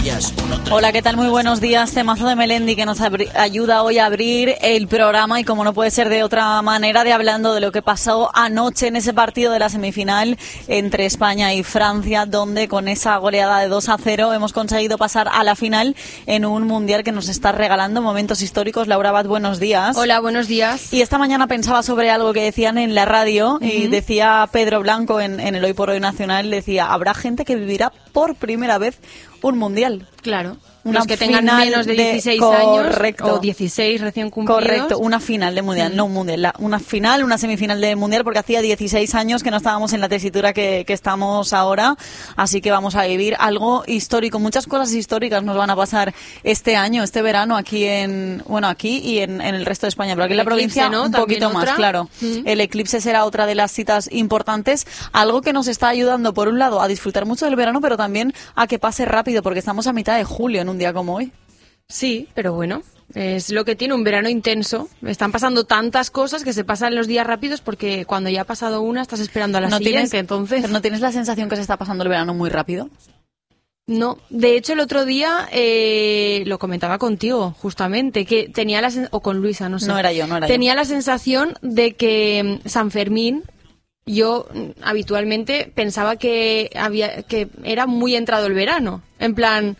Hola, ¿qué tal? Muy buenos días. Temazo de Melendi que nos ayuda hoy a abrir el programa y como no puede ser de otra manera, de hablando de lo que pasó anoche en ese partido de la semifinal entre España y Francia, donde con esa goleada de 2-0 hemos conseguido pasar a la final en un mundial que nos está regalando momentos históricos. Laura Abad, buenos días. Hola, buenos días. Y esta mañana pensaba sobre algo que decían en la radio y decía Pedro Blanco en el Hoy por Hoy Nacional, decía, habrá gente que vivirá por primera vez un mundial. Claro. Una los que tengan final menos de 16 correcto, años o 16 recién cumplidos. Correcto, una final de mundial, no un mundial, una final, una semifinal de mundial, porque hacía 16 años que no estábamos en la tesitura que estamos ahora, así que vamos a vivir algo histórico. Muchas cosas históricas nos van a pasar este año, este verano, aquí y en el resto de España, pero aquí en la provincia, ¿no? Un poquito más, claro. El eclipse será otra de las citas importantes, algo que nos está ayudando, por un lado, a disfrutar mucho del verano, pero también a que pase rápido, porque estamos a mitad de julio, un día como hoy. Sí, pero bueno, es lo que tiene un verano intenso. Están pasando tantas cosas que se pasan los días rápidos porque cuando ya ha pasado una estás esperando a la siguiente, entonces... ¿Pero no tienes la sensación que se está pasando el verano muy rápido? No, de hecho el otro día lo comentaba contigo, justamente, que tenía o con Luisa, no sé. No era yo. Tenía la sensación de que San Fermín, yo habitualmente pensaba que era muy entrado el verano, en plan...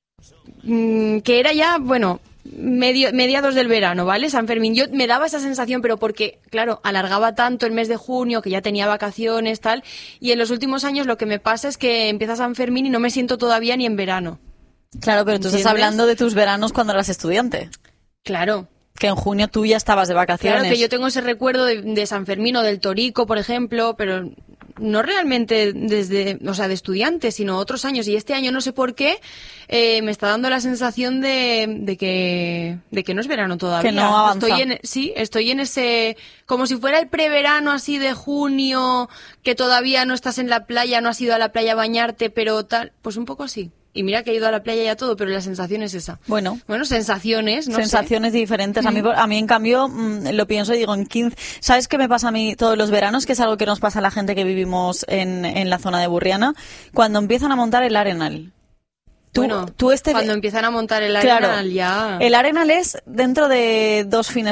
que era ya, bueno, mediados del verano, ¿vale? San Fermín. Yo me daba esa sensación, pero porque, claro, alargaba tanto el mes de junio, que ya tenía vacaciones, tal, y en los últimos años lo que me pasa es que empieza San Fermín y no me siento todavía ni en verano. Claro, pero tú estás hablando de tus veranos cuando eras estudiante. Claro. Que en junio tú ya estabas de vacaciones. Claro que yo tengo ese recuerdo de San Fermín o del Torico, por ejemplo, pero no realmente de estudiante, sino otros años. Y este año no sé por qué me está dando la sensación de que no es verano todavía. Que no avanza. Estoy en ese, como si fuera el preverano así de junio, que todavía no estás en la playa, no has ido a la playa a bañarte, pero tal, pues un poco así. Y mira que he ido a la playa y a todo, pero la sensación es esa. Bueno, sensaciones, no sensaciones sé. Diferentes. A mí, en cambio, lo pienso y digo, en 15... ¿Sabes qué me pasa a mí todos los veranos? Que es algo que nos pasa a la gente que vivimos en la zona de Burriana. Cuando empiezan a montar el Arenal. Cuando empiezan a montar el Arenal, claro, ya... El Arenal es dentro de 2 fines